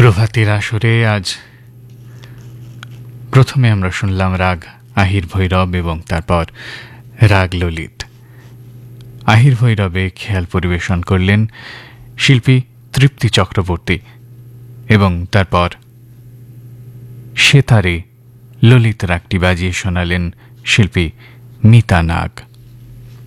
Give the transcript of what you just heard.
প্রভাতের আসরে আজ প্রথমে আমরা শুনলাম রাগ আহির ভৈরব এবং তারপর রাগ ললিত। আহির ভৈরবে খেয়াল পরিবেশন করলেন শিল্পী তৃপ্তি চক্রবর্তী এবং তারপর সেতারে ললিত রাগটি বাজিয়ে শোনালেন শিল্পী মিতা নাগ।